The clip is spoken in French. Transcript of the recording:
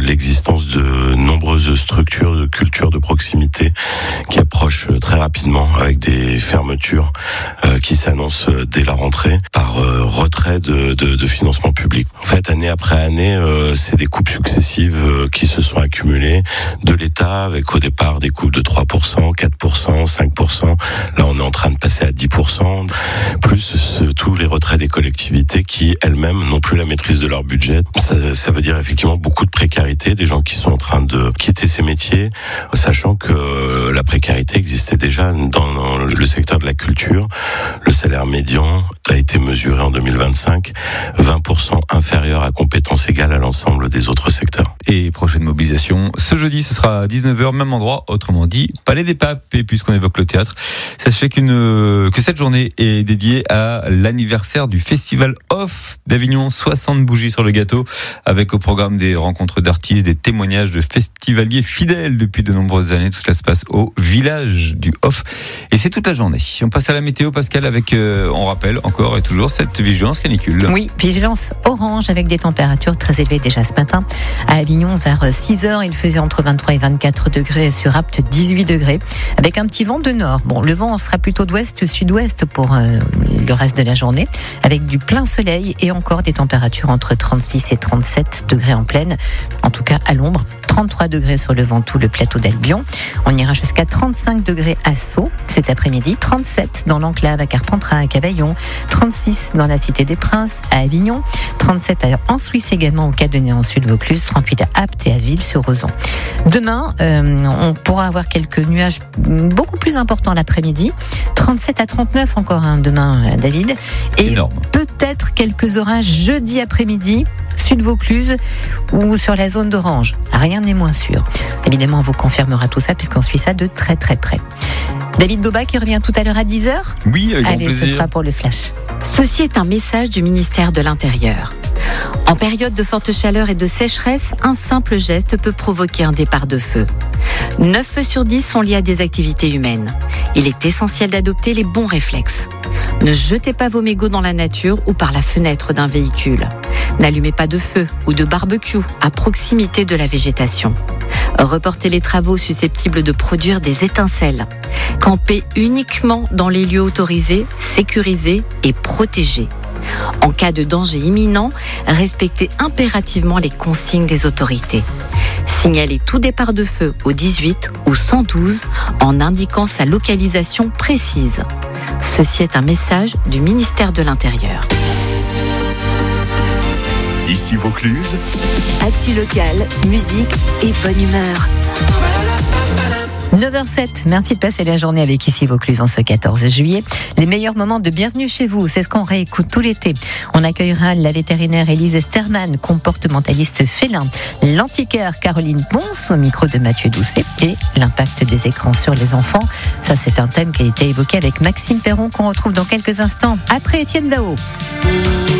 l'existence de nombreuses structures de culture de proximité qui approchent très rapidement avec des fermetures qui s'annoncent dès la rentrée par retrait de financement public. En fait, année après année, c'est des coupes successives qui se sont accumulées de l'État, avec au départ des coupes de 3%, 4%, 5%. Là, on est en train de passer à 10%, plus tous les retraits des collectivités qui, elles-mêmes, n'ont plus la maîtrise de leur budget. Ça veut dire effectivement beaucoup de précarité, des gens qui sont en train de quitter ces métiers, sachant que la précarité existait déjà dans le secteur de la culture. Le salaire médian a été mesuré en 2025, 20% inférieur à compétences égales à l'ensemble des autres secteurs. Et prochaine mobilisation, ce jeudi, ce sera à 19h, même endroit, autrement dit, Palais des Papes. Et puisqu'on évoque le théâtre, sachez que cette journée est dédiée à l'anniversaire du Festival Off d'Avignon, 60 bougies sur le gâteau, avec au programme des rencontres d'artistes, des témoignages de festivaliers fidèles depuis de nombreuses années. Tout cela se passe au village du Off. Et c'est toute la journée. On passe à la météo, Pascal, avec, on rappelle encore et toujours, cette vigilance canicule. Oui, vigilance orange avec des températures très élevées déjà ce matin. À Avignon, vers 6h, il faisait entre 23 et 24 degrés, sur Apt 18 degrés, avec un petit vent de nord. Bon, le vent sera plutôt d'ouest-sud-ouest pour le reste de la journée, avec du plein soleil et encore des températures entre 36 et 37 degrés en plaine, en tout cas à l'ombre. 33 degrés sur le Ventoux, le plateau d'Albion. On ira jusqu'à 35 degrés à Sceaux cet après-midi, 37 dans l'Enclave à Carpentras, à Cavaillon, 36 dans la Cité des Princes à Avignon, 37 en Suisse également au Cadenet en Sud-Vaucluse, 38 à Apt et à Ville-sur-Ozon. Demain, on pourra avoir quelques nuages beaucoup plus importants l'après-midi, 37 à 39 encore demain, David, et énorme. Peut-être quelques orages jeudi après-midi, Sud-Vaucluse ou sur la zone d'Orange. Rien n'est moins sûr. Évidemment, on vous confirmera tout ça puisqu'on suit ça de très très près. David Dauba qui revient tout à l'heure à 10h. Oui, avec grand plaisir. Ce sera pour le flash. Ceci est un message du ministère de l'Intérieur. En période de forte chaleur et de sécheresse, un simple geste peut provoquer un départ de feu. 9 feux sur 10 sont liés à des activités humaines. Il est essentiel d'adopter les bons réflexes. Ne jetez pas vos mégots dans la nature ou par la fenêtre d'un véhicule. N'allumez pas de feu ou de barbecue à proximité de la végétation. Reportez les travaux susceptibles de produire des étincelles. Campez uniquement dans les lieux autorisés, sécurisés et protégés. En cas de danger imminent, respectez impérativement les consignes des autorités. Signalez tout départ de feu au 18 ou 112 en indiquant sa localisation précise. Ceci est un message du ministère de l'Intérieur. Ici Vaucluse. Actu locale, musique et bonne humeur. 9h07, merci de passer la journée avec Ici Vaucluse en ce 14 juillet. Les meilleurs moments de bienvenue chez vous, c'est ce qu'on réécoute tout l'été. On accueillera la vétérinaire Élise Esterman, comportementaliste félin, l'antiquaire Caroline Ponce au micro de Mathieu Doucet et l'impact des écrans sur les enfants. Ça, c'est un thème qui a été évoqué avec Maxime Perron qu'on retrouve dans quelques instants après Étienne Dao.